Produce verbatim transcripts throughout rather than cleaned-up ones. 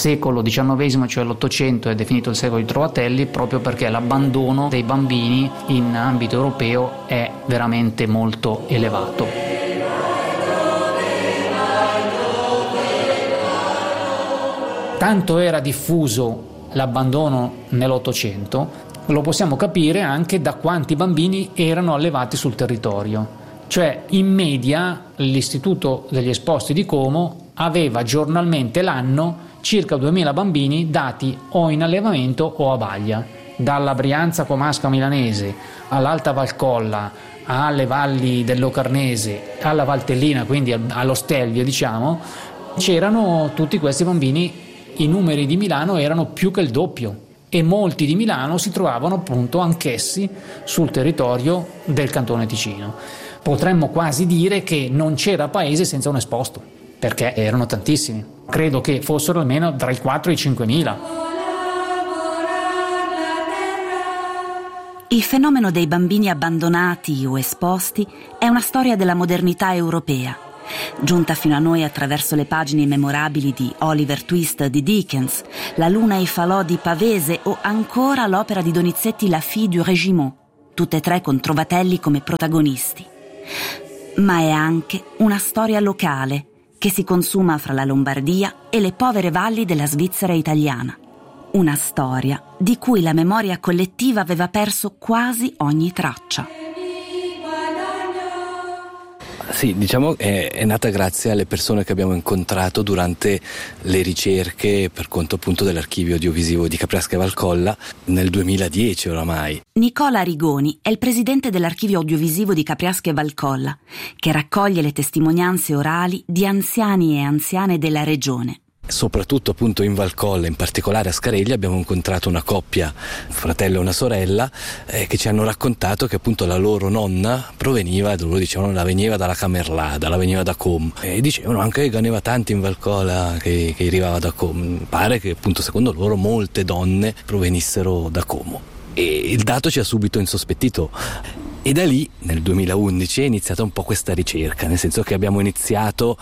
secolo diciannovesimo, cioè l'Ottocento, è definito il secolo di Trovatelli proprio perché l'abbandono dei bambini in ambito europeo è veramente molto elevato. Tanto era diffuso l'abbandono nell'Ottocento, lo possiamo capire anche da quanti bambini erano allevati sul territorio. Cioè, in media, l'Istituto degli Esposti di Como aveva giornalmente l'anno circa duemila bambini dati o in allevamento o a baglia. Dalla Brianza Comasca milanese all'Alta Valcolla, alle valli del Locarnese, alla Valtellina, quindi allo Stelvio, diciamo, c'erano tutti questi bambini. I numeri di Milano erano più che il doppio e molti di Milano si trovavano appunto anch'essi sul territorio del Cantone Ticino. Potremmo quasi dire che non c'era paese senza un esposto, perché erano tantissimi. Credo che fossero almeno tra i quattro e i cinquemila. Il fenomeno dei bambini abbandonati o esposti è una storia della modernità europea, giunta fino a noi attraverso le pagine memorabili di Oliver Twist di Dickens, La luna e i falò di Pavese o ancora l'opera di Donizetti La fille du régiment, tutte e tre con Trovatelli come protagonisti. Ma è anche una storia locale che si consuma fra la Lombardia e le povere valli della Svizzera italiana. Una storia di cui la memoria collettiva aveva perso quasi ogni traccia. Sì, diciamo che è nata grazie alle persone che abbiamo incontrato durante le ricerche per conto appunto dell'archivio audiovisivo di Capriasca e Valcolla nel duemiladieci oramai. Nicola Rigoni è il presidente dell'archivio audiovisivo di Capriasca e Valcolla, che raccoglie le testimonianze orali di anziani e anziane della regione. Soprattutto appunto in Valcolla, in particolare a Scareglia, abbiamo incontrato una coppia, un fratello e una sorella, eh, che ci hanno raccontato che appunto la loro nonna proveniva, loro dicevano, la veniva dalla Camerlada, la veniva da Com, e dicevano anche che ganeva tanti in Valcolla che, che arrivava da Com. Pare che appunto secondo loro molte donne provenissero da Como, e il dato ci ha subito insospettito. E da lì, nel duemilaundici, è iniziata un po' questa ricerca, nel senso che abbiamo iniziato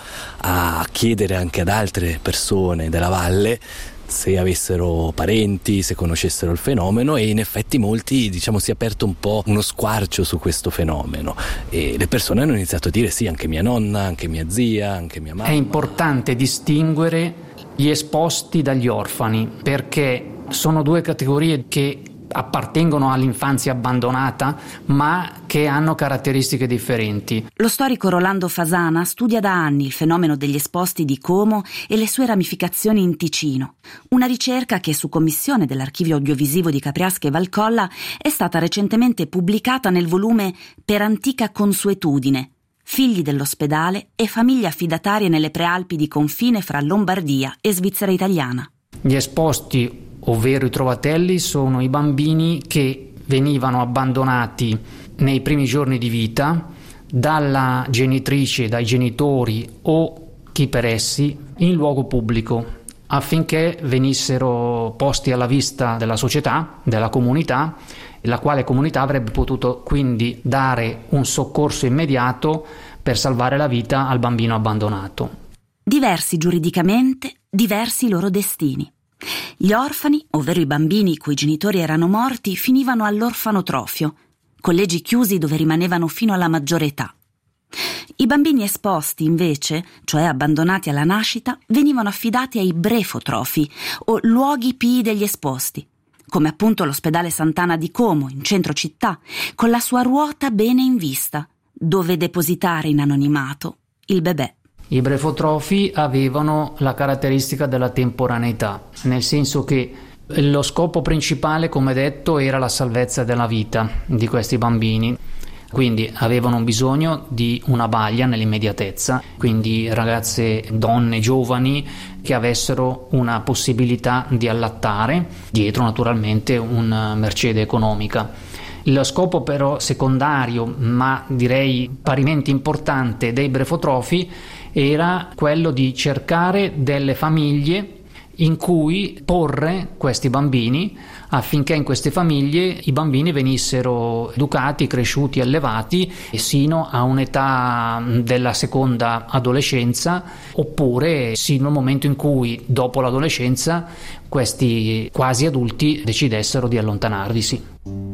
a chiedere anche ad altre persone della valle se avessero parenti, se conoscessero il fenomeno, e in effetti molti, diciamo, si è aperto un po' uno squarcio su questo fenomeno e le persone hanno iniziato a dire sì, anche mia nonna, anche mia zia, anche mia mamma. È importante distinguere gli esposti dagli orfani, perché sono due categorie che appartengono all'infanzia abbandonata, ma che hanno caratteristiche differenti. Lo storico Rolando Fasana studia da anni il fenomeno degli esposti di Como e le sue ramificazioni in Ticino. Una ricerca che, su commissione dell'archivio audiovisivo di Capriasca e Valcolla, è stata recentemente pubblicata nel volume Per antica consuetudine, figli dell'ospedale e famiglie affidatarie nelle prealpi di confine fra Lombardia e Svizzera italiana. Gli esposti, ovvero i trovatelli, sono i bambini che venivano abbandonati nei primi giorni di vita dalla genitrice, dai genitori o chi per essi in luogo pubblico, affinché venissero posti alla vista della società, della comunità, la quale comunità avrebbe potuto quindi dare un soccorso immediato per salvare la vita al bambino abbandonato. Diversi giuridicamente, diversi i loro destini. Gli orfani, ovvero i bambini i cui genitori erano morti, finivano all'orfanotrofio, collegi chiusi dove rimanevano fino alla maggiore età. I bambini esposti, invece, cioè abbandonati alla nascita, venivano affidati ai brefotrofi, o luoghi pii degli esposti, come appunto l'ospedale Sant'Anna di Como, in centro città, con la sua ruota bene in vista, dove depositare in anonimato il bebè. I brefotrofi avevano la caratteristica della temporaneità, nel senso che lo scopo principale, come detto, era la salvezza della vita di questi bambini. Quindi avevano bisogno di una baglia nell'immediatezza, quindi ragazze, donne, giovani che avessero una possibilità di allattare, dietro naturalmente una mercede economica. Lo scopo però secondario, ma direi parimenti importante, dei brefotrofi era quello di cercare delle famiglie in cui porre questi bambini affinché in queste famiglie i bambini venissero educati, cresciuti, allevati sino a un'età della seconda adolescenza, oppure sino al momento in cui dopo l'adolescenza questi quasi adulti decidessero di allontanarvisi.